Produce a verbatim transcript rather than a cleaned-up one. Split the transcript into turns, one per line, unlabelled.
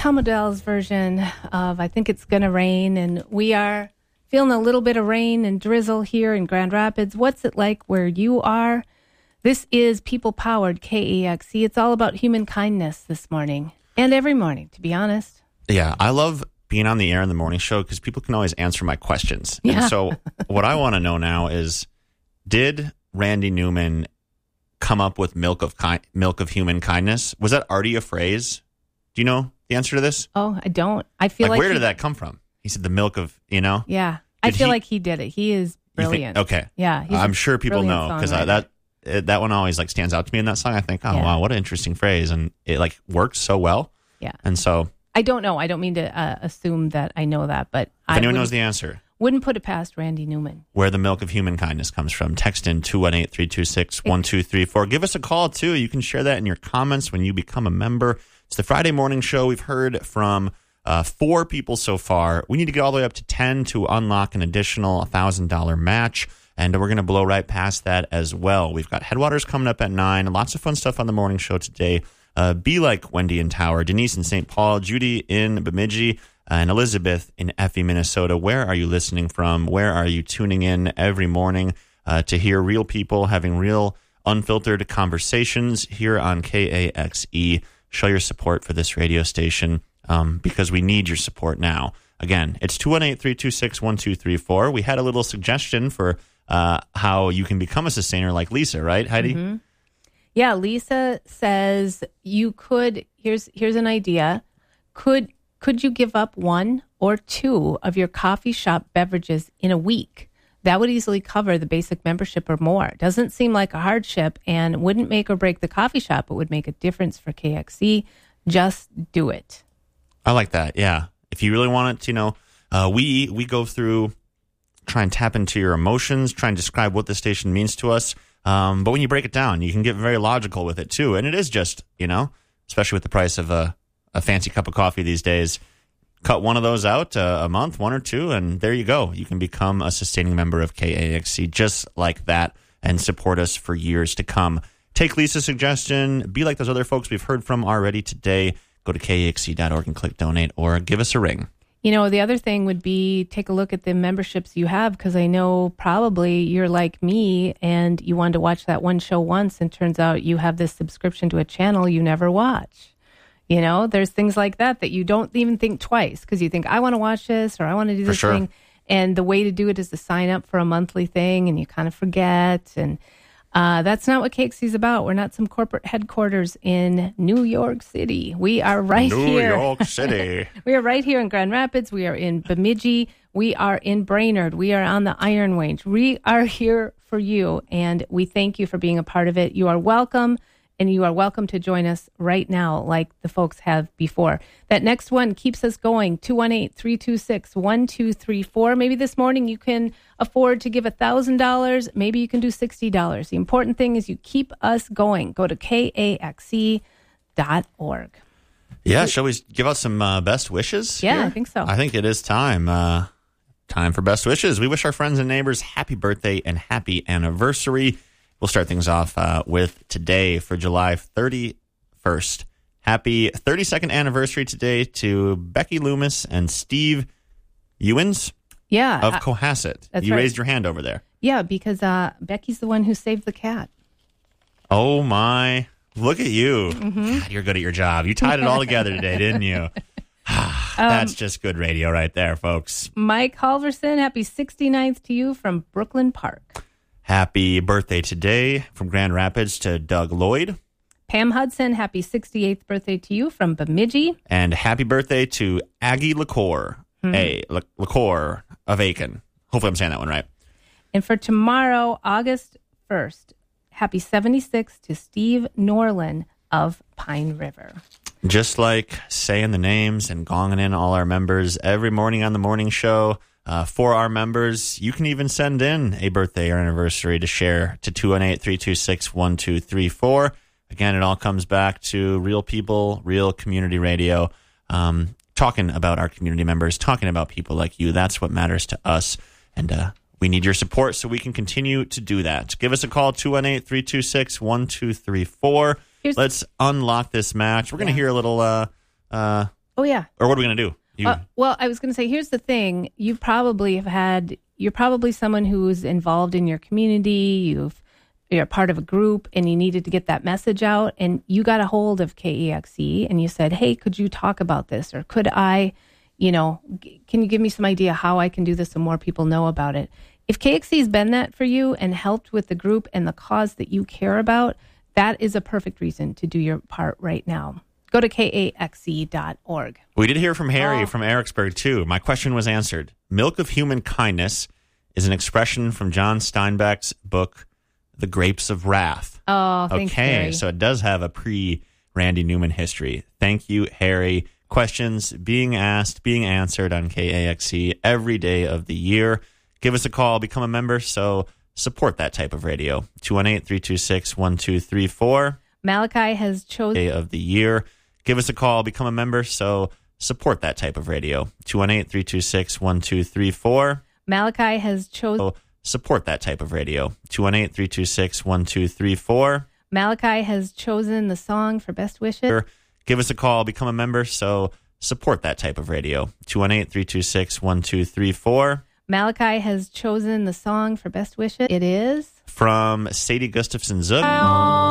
Tom Odell's version of I Think It's Gonna Rain, and we are feeling a little bit of rain and drizzle here in Grand Rapids. What's it like where you are? This is people-powered K A X C. It's all about human kindness this morning, and every morning, to be honest.
Yeah, I love being on the air in the morning show because people can always answer my questions.
Yeah.
And so what I want to know now is, did Randy Newman come up with milk of ki- milk of human kindness? Was that already a phrase? Do you know the answer to this?
Oh, I don't. I feel
like,
like
where
he,
did that come from? He said the milk of, you know?
Yeah, I
Did
feel
he-
like he did it. He is
You think-
brilliant.
okay.
Yeah, he's
I'm
a
sure people
brilliant
know because
songwriter.
that it, that one always like stands out to me in that song. I think, oh
Yeah.
wow, what an interesting phrase, and it like works so well.
Yeah.
And so,
I don't know. I don't mean to uh, assume that I know that, but
if
I
anyone
wouldn't,
knows the answer,
wouldn't put it past Randy Newman.
where the milk of human kindness comes from, text in two one eight, three two six, one two three four. Give us a call too. You can share that in your comments when you become a member. It's the Friday morning show. We've heard from uh, four people so far. We need to get all the way up to ten to unlock an additional one thousand dollars match. And we're going to blow right past that as well. We've got Headwaters coming up at nine. Lots of fun stuff on the morning show today. Uh, be like Wendy in Tower, Denise in Saint Paul, Judy in Bemidji, uh, and Elizabeth in Effie, Minnesota. Where are you listening from? Where are you tuning in every morning uh, to hear real people having real unfiltered conversations here on K A X E? Show your support for this radio station um, because we need your support now. Again, it's two one eight, three two six, one two three four. We had a little suggestion for uh, how you can become a sustainer like Lisa, right, Heidi?
Mm-hmm. Yeah, Lisa says you could, here's here's an idea. Could could you give up one or two of your coffee shop beverages in a week? That would easily cover the basic membership or more. Doesn't seem like a hardship and wouldn't make or break the coffee shop, but would make a difference for K X C. Just do it.
I like that, yeah. If you really want it to, you know, uh, we we go through, try and tap into your emotions, try and describe what the station means to us. Um, but when you break it down, you can get very logical with it too. And it is just, you know, especially with the price of a, a fancy cup of coffee these days, cut one of those out uh, a month, one or two, and there you go. You can become a sustaining member of K A X C just like that and support us for years to come. Take Lisa's suggestion. Be like those other folks we've heard from already today. Go to K A X C dot org and click donate or give us a ring.
You know, the other thing would be take a look at the memberships you have, because I know probably you're like me and you wanted to watch that one show once and turns out you have this subscription to a channel you never watch. You know, there's things like that that you don't even think twice because you think, I want to watch this or I want to do
For
this
sure.
thing. And the way to do it is to sign up for a monthly thing and you kind of forget. And uh, that's not what K X C is about. We're not some corporate headquarters in New York City. We are right
New
here.
New York City.
We are right here in Grand Rapids. We are in Bemidji. We are in Brainerd. We are on the Iron Range. We are here for you, and we thank you for being a part of it. You are welcome, and you are welcome to join us right now like the folks have before. That next one keeps us going, two one eight, three two six, one two three four. Maybe this morning you can afford to give one thousand dollars. Maybe you can do sixty dollars. The important thing is you keep us going. Go to K A X C dot org.
Yeah, shall we give out some uh, best wishes?
Yeah,
here?
I think so.
I think it is time. Uh, time for best wishes. We wish our friends and neighbors happy birthday and happy anniversary. We'll start things off uh, with today for July thirty-first. Happy thirty-second anniversary today to Becky Loomis and Steve Ewins
Yeah.
of
uh,
Cohasset.
that's
You
right.
raised your hand over there.
Yeah, because uh, Becky's the one who saved the cat.
Oh, my. Look at you.
Mm-hmm.
God, you're good at your job. You tied it all together today, didn't you? That's just good radio right there, folks.
Mike Halverson, happy sixty-ninth to you from Brooklyn Park.
Happy birthday today from Grand Rapids to Doug Lloyd.
Pam Hudson, happy sixty-eighth birthday to you from Bemidji.
And happy birthday to Aggie LaCour,
Hmm.
a La- LaCour of Aiken. Hopefully I'm saying that one right.
And for tomorrow, August first, happy seventy-six to Steve Norlin of Pine River.
Just like saying the names and gonging in all our members every morning on the morning show. Uh, for our members, you can even send in a birthday or anniversary to share to two one eight, three two six, one two three four. Again, it all comes back to real people, real community radio, um, talking about our community members, talking about people like you. That's what matters to us. And uh, we need your support so we can continue to do that. Give us a call, two one eight, three two six, one two three four.
Here's-
Let's unlock this match. We're going to
Yeah.
hear a little uh, uh,
Oh, yeah.
Or what are we going to do? You,
Uh, well, I was going to say, here's the thing. You probably have had, you're probably someone who's involved in your community. You've, you're part of a group and you needed to get that message out. And you got a hold of K E X E and you said, hey, could you talk about this? Or could I, you know, g- can you give me some idea how I can do this so more people know about it? If K X E has been that for you and helped with the group and the cause that you care about, that is a perfect reason to do your part right now. Go to K A X E dot org.
We did hear from Harry
Oh.
from Ericsburg, too. My question was answered. Milk of Human Kindness is an expression from John Steinbeck's book, The Grapes of Wrath.
Oh, thanks,
Okay,
Harry.
so it does have a pre-Randy Newman history. Thank you, Harry. Questions being asked, being answered on K A X E every day of the year. Give us a call, become a member, so support that type of radio. two one eight, three two six, one two three four.
Malachi has chosen...
Day of the year. Give us a call, become a member, so support that type of radio. two one eight, three two six, one two three four.
Malachi has chosen...
So support that type of radio. two one eight, three two six, one two three four.
Malachi has chosen the song for Best Wishes.
Give us a call, become a member, so support that type of radio. two one eight, three two six, one two three four.
Malachi has chosen the song for Best Wishes. It is...
From Sadie Gustafson Zook.